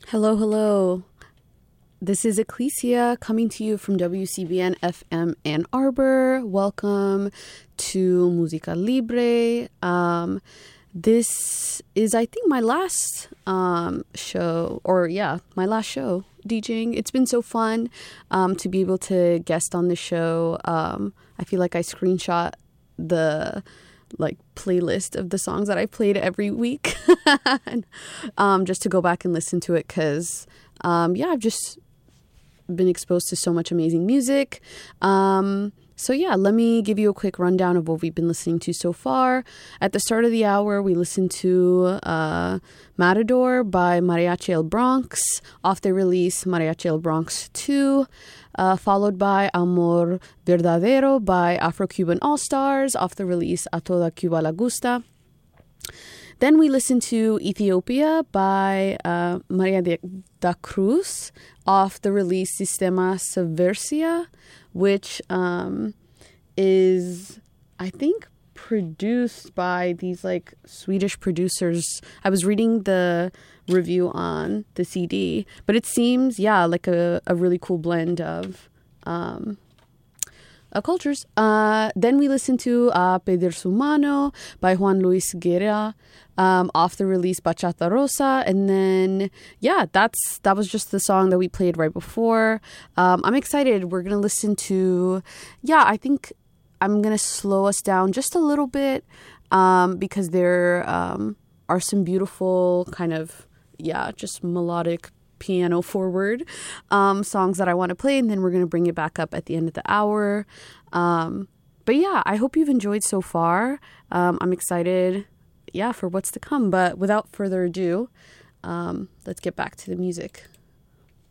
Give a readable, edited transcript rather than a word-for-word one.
Hello, hello. This is Ecclesia coming to you from WCBN FM Ann Arbor. Welcome to Música Libre. This is, I think, my last show, my last show DJing. It's been so fun to be able to guest on the show. I feel like I screenshot the playlist of the songs that I played every week just to go back and listen to it because I've just been exposed to so much amazing music. Let me give you a quick rundown of what we've been listening to so far. At the start of the hour, we listened to Matador by Mariachi El Bronx, off the release Mariachi El Bronx 2, followed by Amor Verdadero by Afro-Cuban All-Stars, off the release A Toda Cuba La Gusta. Then we listened to Ethiopia by Maria da Cruz, off the release Sistema Subversia, which is, I think, produced by these Swedish producers. I was reading the review on the CD, but it seems, like a really cool blend of cultures. Then we listened to Pedir Su Mano by Juan Luis Guerra, off the release Bachata Rosa. And then, that was just the song that we played right before. I'm excited. We're going to listen to, I think I'm going to slow us down just a little bit because there are some beautiful kind of, just melodic piano forward songs that I want to play, and then we're going to bring it back up at the end of the hour. I hope you've enjoyed so far. I'm excited for what's to come, but without further ado, let's get back to the music.